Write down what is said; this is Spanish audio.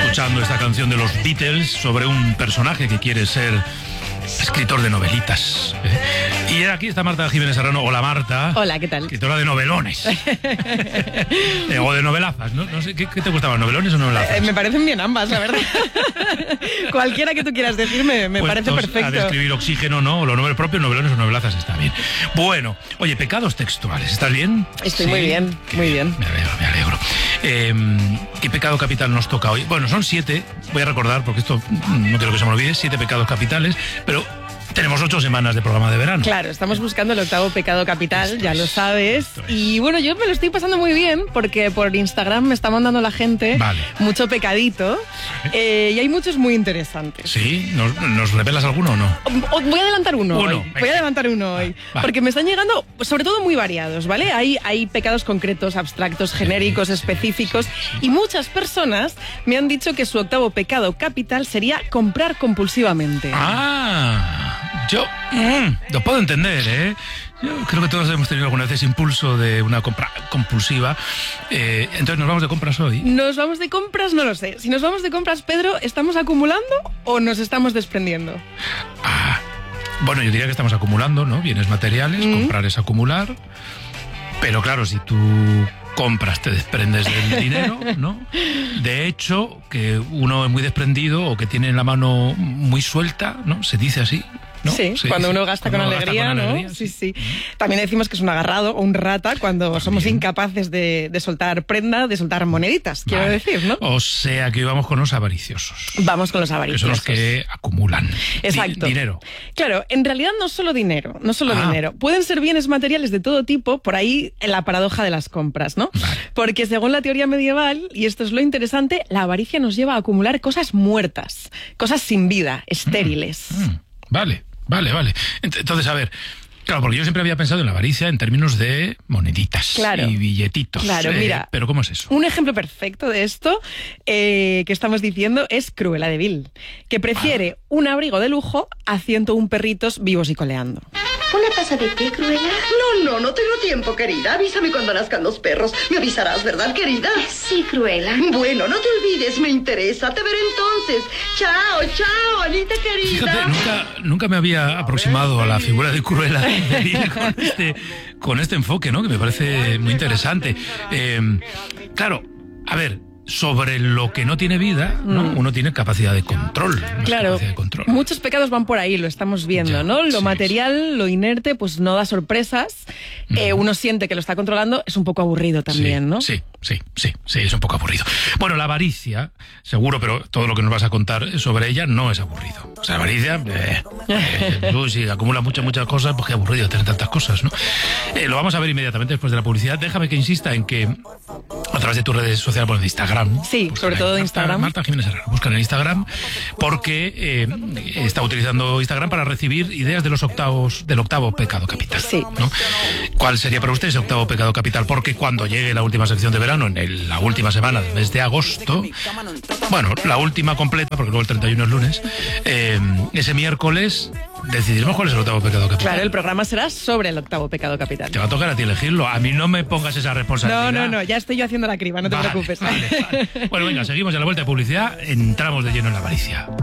escuchando esta canción de los Beatles sobre un personaje que quiere ser escritor de novelitas. Y aquí está Marta Jiménez Serrano. Hola, Marta. Hola, ¿qué tal? Escritora de novelones. O de novelazas, ¿no? No sé, ¿qué te gustaban, novelones o novelazas? Me parecen bien ambas, la verdad. Cualquiera que tú quieras decir me parece perfecto. A describir Oxígeno, ¿no? O los nombres propios, novelones o novelazas, está bien. Bueno, oye, pecados textuales, ¿estás bien? Estoy muy bien, muy bien. Me alegro. ¿Qué pecado capital nos toca hoy? Bueno, son 7, voy a recordar, porque esto no quiero que se me olvide, 7 pecados capitales, pero tenemos 8 semanas de programa de verano. Claro, estamos buscando el 8º pecado capital, ya lo sabes. Y bueno, yo me lo estoy pasando muy bien porque por Instagram me está mandando la gente mucho pecadito y hay muchos muy interesantes. ¿Sí? ¿Nos revelas alguno o no? Voy a adelantar uno hoy. Voy a adelantar uno hoy. Porque me están llegando, sobre todo, muy variados, ¿vale? Hay pecados concretos, abstractos, genéricos, específicos. Y muchas personas me han dicho que su 8º pecado capital sería comprar compulsivamente. Yo lo puedo entender, ¿eh? Yo creo que todos hemos tenido alguna vez ese impulso de una compra compulsiva. Entonces, ¿nos vamos de compras hoy? ¿Nos vamos de compras? No lo sé. Si nos vamos de compras, Pedro, ¿estamos acumulando o nos estamos desprendiendo? Bueno, yo diría que estamos acumulando, ¿no? Bienes materiales, comprar es acumular. Pero claro, si tú compras, te desprendes del dinero, ¿no? De hecho, que uno es muy desprendido o que tiene la mano muy suelta, ¿no? Se dice así, ¿no? Sí, cuando uno gasta con alegría, ¿no? Sí. También decimos que es un agarrado o un rata cuando somos incapaces de soltar prenda, de soltar moneditas, quiero decir, ¿no? O sea que hoy vamos con los avariciosos. Vamos con los avariciosos. Que son los que acumulan. Exacto. Dinero. Claro, en realidad no solo dinero, dinero. Pueden ser bienes materiales de todo tipo, por ahí en la paradoja de las compras, ¿no? Vale. Porque según la teoría medieval, y esto es lo interesante, la avaricia nos lleva a acumular cosas muertas, cosas sin vida, estériles. Vale. Entonces, a ver, claro, porque yo siempre había pensado en la avaricia en términos de moneditas y billetitos. Claro, mira. Pero ¿cómo es eso? Un ejemplo perfecto de esto que estamos diciendo es Cruella de Vil, que prefiere un abrigo de lujo a 101 perritos vivos y coleando. ¿Una taza de té, Cruella? No tengo tiempo, querida. Avísame cuando nazcan los perros. Me avisarás, ¿verdad, querida? Sí, Cruella. Bueno, no te olvides, me interesa. Te veré entonces. Chao, Anita querida. Fíjate, nunca me había aproximado a la figura de Cruella de Vil con este enfoque, ¿no? Que me parece muy interesante. Claro, a ver, sobre lo que no tiene vida, ¿no? Uno tiene capacidad de control. Claro, muchos pecados van por ahí, lo estamos viendo, ¿no? Lo material, lo inerte, pues no da sorpresas. Uno siente que lo está controlando, es un poco aburrido también, ¿no? Sí, es un poco aburrido. Bueno, la avaricia, seguro, pero todo lo que nos vas a contar sobre ella no es aburrido. O sea, la avaricia, si acumula muchas cosas, pues qué aburrido tener tantas cosas, ¿no? Lo vamos a ver inmediatamente después de la publicidad. Déjame que insista en que a través de tus redes sociales, bueno, de Instagram. Sí, sobre todo de Instagram. Marta Jiménez Serrano, buscan en Instagram porque está utilizando Instagram para recibir ideas de del 8º pecado capital. Sí. ¿No? ¿Cuál sería para usted ese 8º pecado capital? Porque cuando llegue la última sección de verano, en la última semana del mes de agosto, bueno, la última completa, porque luego el 31 es lunes, ese miércoles decidiremos cuál es el 8º pecado capital. Claro, el programa será sobre el 8º pecado capital. Te va a tocar a ti elegirlo. A mí no me pongas esa responsabilidad. No, ya estoy yo haciendo la criba, no te preocupes. Vale. Bueno, venga, seguimos a la vuelta de publicidad. Entramos de lleno en la avaricia.